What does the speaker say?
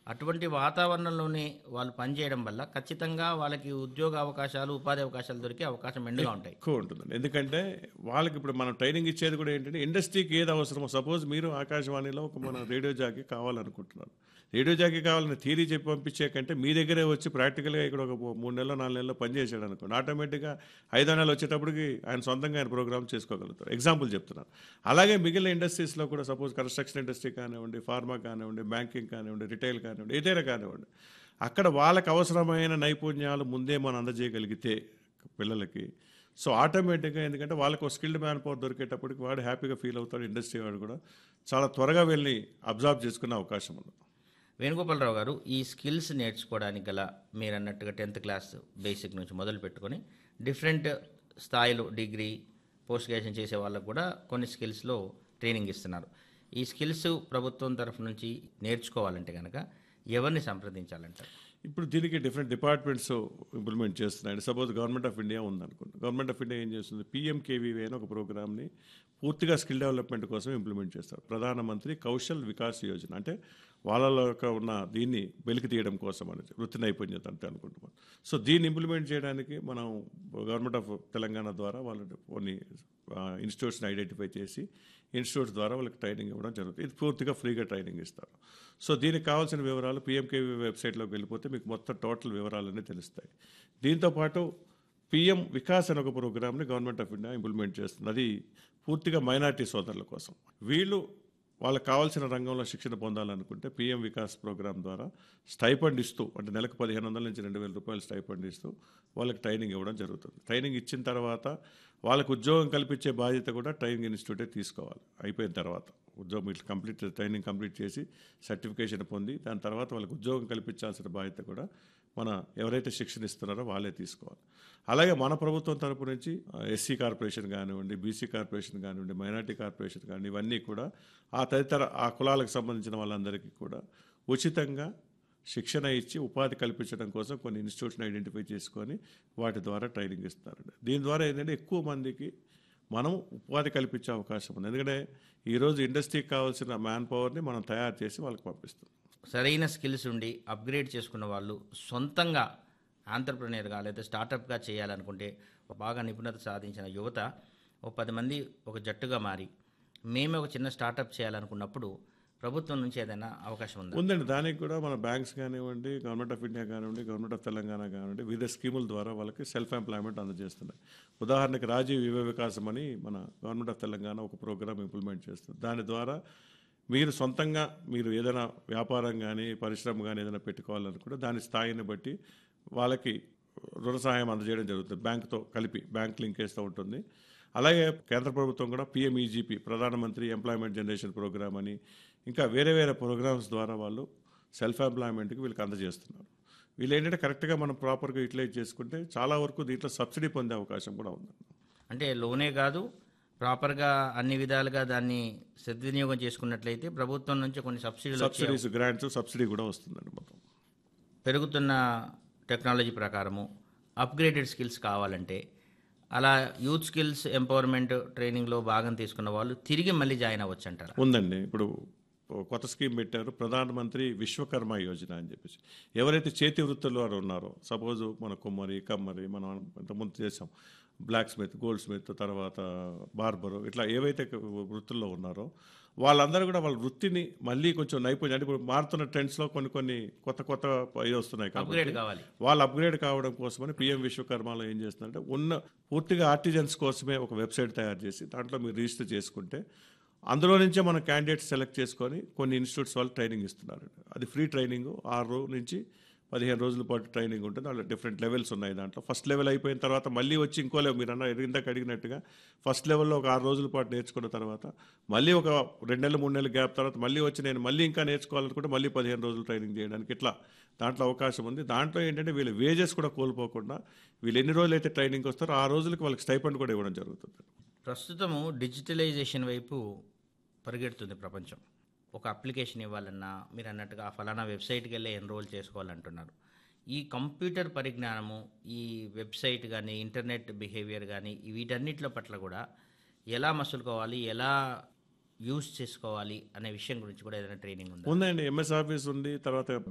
అటువంటి వాతావరణంలోనే వాళ్ళు పనిచేయడం వల్ల ఖచ్చితంగా వాళ్ళకి ఉద్యోగ అవకాశాలు, ఉపాధి అవకాశాలు దొరికే అవకాశం మెండుగా ఉంటాయి. ఎక్కువ ఉంటుందండి. ఎందుకంటే వాళ్ళకి ఇప్పుడు మనం ట్రైనింగ్ ఇచ్చేది కూడా ఏంటంటే ఇండస్ట్రీకి ఏది అవసరమో సపోజ్ మీరు ఆకాశవాణిలో ఒక మన రేడియో జాకీ కావాలనుకుంటున్నారు. రేడియో జాకీ కావాలని థియరీ చెప్పి పంపించే కంటే మీ దగ్గరే వచ్చి ప్రాక్టికల్‌గా ఇక్కడ ఒక 3 నెల్లో, 4 నెలల్లో పనిచేసాడు అనుకోండి. ఆటోమేటిక్‌గా ఐదో నెల వచ్చేటప్పటికి ఆయన సొంతంగా ఆయన ప్రోగ్రామ్ చేసుకోగలుగుతారు. ఎగ్జాంపుల్ చెప్తున్నాను. అలాగే మిగిలిన ఇండస్ట్రీస్‌లో కూడా సపోజ్ కన్‌స్ట్రక్షన్ ఇండస్ట్రీ కానివ్వండి, ఫార్మా కానివ్వండి, బ్యాంకింగ్ కానివ్వండి, రిటైల్ కానివ్వండి, ఏదైనా కానివ్వండి. అక్కడ వాళ్ళకి అవసరమైన నైపుణ్యాలు ముందే మనం అందజేయగలిగితే పిల్లలకి సో ఆటోమేటిక్‌గా ఎందుకంటే వాళ్ళకి ఒక స్కిల్డ్ మ్యాన్ పవర్ దొరికేటప్పటికి వాడు హ్యాపీగా ఫీల్ అవుతాడు. ఇండస్ట్రీ వాడు కూడా చాలా త్వరగా వెళ్ళి అబ్జార్బ్ చేసుకునే అవకాశం ఉంది. వేణుగోపాలరావు గారు, ఈ స్కిల్స్ నేర్చుకోవడానికి గల మీరన్నట్టుగా 10th క్లాస్ బేసిక్ నుంచి మొదలు పెట్టుకొని డిఫరెంట్ స్థాయిలో డిగ్రీ, పోస్ట్ గ్రాడ్యుయేషన్ చేసే వాళ్ళకు కూడా కొన్ని స్కిల్స్‌లో ట్రైనింగ్ ఇస్తున్నారు. ఈ స్కిల్స్ ప్రభుత్వం తరఫు నుంచి నేర్చుకోవాలంటే గనక ఎవరిని సంప్రదించాలంటారు? ఇప్పుడు దీనికి different departments implement చేస్తున్నాయండి. Suppose government of India ఉందనుకోండి. గవర్నమెంట్ ఆఫ్ ఇండియా ఏం చేస్తుంది? పీఎంకేవీవై అని ఒక ప్రోగ్రామ్‌ని పూర్తిగా స్కిల్ డెవలప్మెంట్ కోసం ఇంప్లిమెంట్ చేస్తారు. ప్రధానమంత్రి కౌశల్ వికాస్ యోజన అంటే వాళ్ళలో ఉన్న దీన్ని వెలికి తీయడం కోసం అనేది వృత్తి నైపుణ్యత అంటే అనుకుంటున్నాం. సో దీన్ని ఇంప్లిమెంట్ చేయడానికి మనం గవర్నమెంట్ ఆఫ్ తెలంగాణ ద్వారా వాళ్ళు కొన్ని ఇన్స్టిట్యూట్స్ని ఐడెంటిఫై చేసి ఇన్స్టిట్యూట్స్ ద్వారా వాళ్ళకి ట్రైనింగ్ ఇవ్వడం జరుగుతుంది. ఇది పూర్తిగా ఫ్రీగా ట్రైనింగ్ ఇస్తారు. సో దీనికి కావాల్సిన వివరాలు పీఎంకేవీ వెబ్సైట్లోకి వెళ్ళిపోతే మీకు మొత్తం టోటల్ వివరాలన్నీ తెలుస్తాయి. దీంతోపాటు పీఎం వికాస్ అనే ఒక ప్రోగ్రామ్ని గవర్నమెంట్ ఆఫ్ ఇండియా ఇంప్లిమెంట్ చేస్తుంది. అది పూర్తిగా మైనారిటీ సోదరుల కోసం. వీళ్ళు వాళ్ళకి కావాల్సిన రంగంలో శిక్షణ పొందాలనుకుంటే పీఎం వికాస్ ప్రోగ్రామ్ ద్వారా స్టైఫండ్ ఇస్తూ అంటే నెలకు 1,500 నుంచి 2,000 రూపాయలు స్టైఫండ్ ఇస్తూ వాళ్ళకి ట్రైనింగ్ ఇవ్వడం జరుగుతుంది. ట్రైనింగ్ ఇచ్చిన తర్వాత వాళ్ళకు ఉద్యోగం కల్పించే బాధ్యత కూడా ట్రైనింగ్ ఇన్స్టిట్యూటే తీసుకోవాలి. అయిపోయిన తర్వాత ఉద్యోగం ఇట్లా ట్రైనింగ్ కంప్లీట్ చేసి సర్టిఫికేషన్ పొంది దాని తర్వాత వాళ్ళకి ఉద్యోగం కల్పించాల్సిన బాధ్యత కూడా మన ఎవరైతే శిక్షణ ఇస్తున్నారో వాళ్ళే తీసుకోవాలి. అలాగే మన ప్రభుత్వం తరపు నుంచి ఎస్సీ కార్పొరేషన్ కానివ్వండి, బీసీ కార్పొరేషన్ కానివ్వండి, మైనార్టీ కార్పొరేషన్ కానివ్వండి, ఇవన్నీ కూడా ఆ తదితర ఆ కులాలకు సంబంధించిన వాళ్ళందరికీ కూడా ఉచితంగా శిక్షణ ఇచ్చి ఉపాధి కల్పించడం కోసం కొన్ని ఇన్స్టిట్యూట్స్ని ఐడెంటిఫై చేసుకొని వాటి ద్వారా ట్రైనింగ్ ఇస్తారండి. దీని ద్వారా ఏంటంటే ఎక్కువ మందికి మనం ఉపాధి కల్పించే అవకాశం ఉంది. ఎందుకంటే ఈరోజు ఇండస్ట్రీకి కావాల్సిన మ్యాన్ పవర్ని మనం తయారు చేసి వాళ్ళకి పంపిస్తాం. సరైన స్కిల్స్ ఉండి అప్గ్రేడ్ చేసుకున్న వాళ్ళు సొంతంగా ఆంటర్‌ప్రెన్యూర్‌గా లేదా స్టార్టప్‌గా చేయాలనుకుంటే బాగా నిపుణత సాధించిన యువత ఓ 10 మంది ఒక జట్టుగా మారి మేమే ఒక చిన్న స్టార్టప్ చేయాలనుకున్నప్పుడు ప్రభుత్వం నుంచి ఏదైనా అవకాశం ఉందా? ఉందండి. దానికి కూడా మన బ్యాంక్స్ కానివ్వండి, గవర్నమెంట్ ఆఫ్ ఇండియా కానివ్వండి, గవర్నమెంట్ ఆఫ్ తెలంగాణ కానివ్వండి, వివిధ స్కీముల ద్వారా వాళ్ళకి సెల్ఫ్ ఎంప్లాయ్మెంట్ అందజేస్తున్నాయి. ఉదాహరణకి రాజీవ్ యువ వికాసం అని మన గవర్నమెంట్ ఆఫ్ తెలంగాణ ఒక ప్రోగ్రామ్ ఇంప్లిమెంట్ చేస్తుంది. దాని ద్వారా మీరు సొంతంగా మీరు ఏదైనా వ్యాపారం కానీ పరిశ్రమ కానీ ఏదైనా పెట్టుకోవాలనుకుంటే దాని స్థాయిని బట్టి వాళ్ళకి రుణ సహాయం అందజేయడం జరుగుతుంది. బ్యాంక్తో కలిపి బ్యాంక్ లింకేజ్తో ఉంటుంది. అలాగే కేంద్ర ప్రభుత్వం కూడా పిఎంఈజీపీ ప్రధానమంత్రి ఎంప్లాయ్మెంట్ జనరేషన్ ప్రోగ్రామ్ అని ఇంకా వేరే వేరే ప్రోగ్రామ్స్ ద్వారా వాళ్ళు సెల్ఫ్ ఎంప్లాయ్మెంట్కి వీళ్ళకి అందజేస్తున్నారు. వీళ్ళు ఏంటంటే కరెక్ట్గా మనం ప్రాపర్గా యూటిలైజ్ చేసుకుంటే చాలా వరకు దీంట్లో సబ్సిడీ పొందే అవకాశం కూడా ఉంది. అంటే లోనే కాదు, ప్రాపర్గా అన్ని విధాలుగా దాన్ని సద్వినియోగం చేసుకున్నట్లయితే ప్రభుత్వం నుంచి కొన్ని సబ్సిడీస్ గ్రాంట్స్ సబ్సిడీ కూడా వస్తుందండి. మొత్తం పెరుగుతున్న టెక్నాలజీ ప్రకారము అప్గ్రేడెడ్ స్కిల్స్ కావాలంటే అలా యూత్ స్కిల్స్ ఎంపవర్మెంట్ ట్రైనింగ్లో భాగం తీసుకున్న వాళ్ళు తిరిగి మళ్ళీ జాయిన్ అవ్వచ్చు అంటారా? ఉందండి. ఇప్పుడు కొత్త స్కీమ్ పెట్టారు, ప్రధానమంత్రి విశ్వకర్మ యోజన అని చెప్పేసి. ఎవరైతే చేతి వృత్తుల్లో ఉన్నారో సపోజు మన కుమ్మరి, కమ్మరి, మనం ఇంతకుముందు చేసాం బ్లాక్ స్మిత్, గోల్డ్ స్మిత్, తర్వాత బార్బరు, ఇట్లా ఏవైతే వృత్తుల్లో ఉన్నారో వాళ్ళందరూ కూడా వాళ్ళ వృత్తిని మళ్ళీ కొంచెం నైపుణ్యం అంటే ఇప్పుడు మారుతున్న ట్రెండ్స్లో కొన్ని కొత్త ఇది వస్తున్నాయి కాబట్టి వాళ్ళు అప్గ్రేడ్ కావడం కోసమని పిఎం విశ్వకర్మలో ఏం చేస్తున్నారంటే ఉన్న పూర్తిగా ఆర్టిజన్స్ కోసమే ఒక వెబ్సైట్ తయారు చేసి దాంట్లో మీరు రిజిస్టర్ చేసుకుంటే అందులో నుంచే మనం క్యాండిడేట్స్ సెలెక్ట్ చేసుకొని కొన్ని ఇన్స్టిట్యూట్స్ వాళ్ళు ట్రైనింగ్ ఇస్తున్నారు. అది ఫ్రీ ట్రైనింగ్ 6 నుంచి 15 రోజుల పాటు ట్రైనింగ్ ఉంటుంది. దాంట్లో డిఫరెంట్ లెవెల్స్ ఉన్నాయి. దాంట్లో ఫస్ట్ లెవెల్ అయిపోయిన తర్వాత మళ్ళీ వచ్చి ఇంకో లెవెల్ మీరు ఇందాక అడిగినట్టుగా ఫస్ట్ లెవెల్లో ఒక 6 రోజుల పాటు నేర్చుకున్న తర్వాత మళ్ళీ ఒక 2 నెలలు 3 నెలల గ్యాప్ తర్వాత మళ్ళీ వచ్చి నేను మళ్ళీ ఇంకా నేర్చుకోవాలనుకుంటే మళ్ళీ 15 రోజులు ట్రైనింగ్ చేయడానికి ఇట్లా దాంట్లో అవకాశం ఉంది. దాంట్లో ఏంటంటే వీళ్ళ వేజెస్ కూడా కోల్పోకుండా వీళ్ళు ఎన్ని రోజులు అయితే ట్రైనింగ్ వస్తారో ఆ రోజులకి వాళ్ళకి స్టైఫండ్ కూడా ఇవ్వడం జరుగుతుంది. ప్రస్తుతము డిజిటలైజేషన్ వైపు పరిగెడుతుంది ప్రపంచం. ఒక అప్లికేషన్ ఇవ్వాలన్నా మీరు అన్నట్టుగా ఫలానా వెబ్సైట్కి వెళ్ళి ఎన్రోల్ చేసుకోవాలంటున్నారు. ఈ కంప్యూటర్ పరిజ్ఞానము, ఈ వెబ్సైట్ కానీ ఇంటర్నెట్ బిహేవియర్ కానీ వీటన్నిటిలో పట్ల కూడా ఎలా మసులుకోవాలి, ఎలా యూజ్ చేసుకోవాలి అనే విషయం గురించి కూడా ఏదైనా ట్రైనింగ్ ఉందా? ఉందండి. ఎంఎస్ ఆఫీస్ ఉంది, తర్వాత